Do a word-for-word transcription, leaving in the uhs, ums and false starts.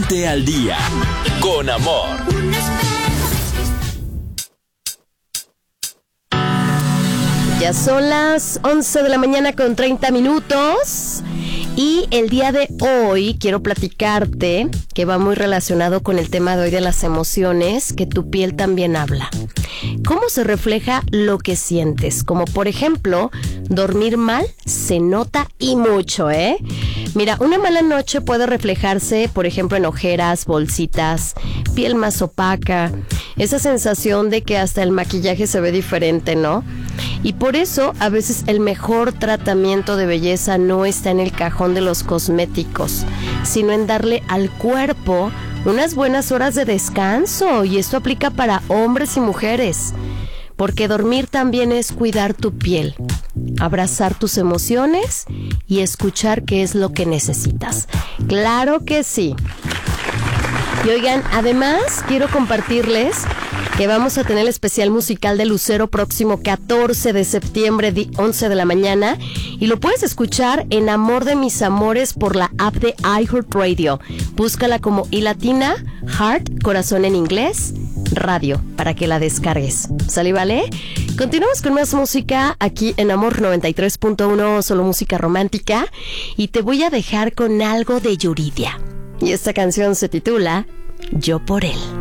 Ponte al día con amor. Ya son las once de la mañana con treinta minutos. Y el día de hoy quiero platicarte, que va muy relacionado con el tema de hoy de las emociones, que tu piel también habla. ¿Cómo se refleja lo que sientes? Como por ejemplo, dormir mal se nota y mucho, ¿eh? Mira, una mala noche puede reflejarse, por ejemplo, en ojeras, bolsitas, piel más opaca, esa sensación de que hasta el maquillaje se ve diferente, ¿no? Y por eso, a veces el mejor tratamiento de belleza no está en el cajón de los cosméticos, sino en darle al cuerpo unas buenas horas de descanso, y esto aplica para hombres y mujeres, porque dormir también es cuidar tu piel, abrazar tus emociones y escuchar qué es lo que necesitas. ¡Claro que sí! Y oigan, además quiero compartirles que vamos a tener el especial musical de Lucero próximo catorce de septiembre, once de la mañana, y lo puedes escuchar en Amor de Mis Amores por la app de iHeartRadio. Búscala como iLatina, Heart, corazón en inglés, radio, para que la descargues. ¿Sale, vale? Continuamos con más música aquí en Amor noventa y tres punto uno, solo música romántica, y te voy a dejar con algo de Yuridia. Y esta canción se titula Yo por él.